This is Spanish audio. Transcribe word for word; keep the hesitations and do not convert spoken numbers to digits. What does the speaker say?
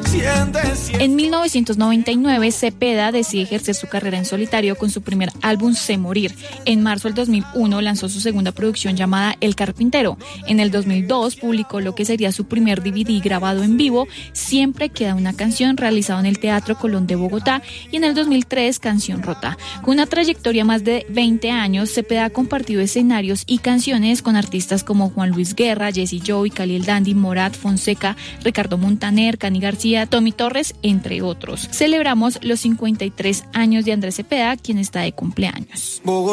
En mil novecientos noventa y nueve, Cepeda decide ejercer su carrera en solitario con su primer álbum Sé Morir. En marzo del dos mil uno lanzó su segunda producción llamada El Carpintero. En el dos mil dos publicó lo que sería su primer D V D grabado en vivo, Siempre Queda Una Canción, realizado en el Teatro Colón de Bogotá, y en el dos mil tres Canción Rota. Con una trayectoria más de veinte años, Cepeda ha compartido escenarios y canciones con artistas como Juan Luis Guerra, Jesse Joy, Cali el Dandy, Morat, Fonseca, Ricardo Montaner, Cani García, Tommy Torres, entre otros. Celebramos los cincuenta y tres años de Andrés Cepeda, quien está de cumpleaños.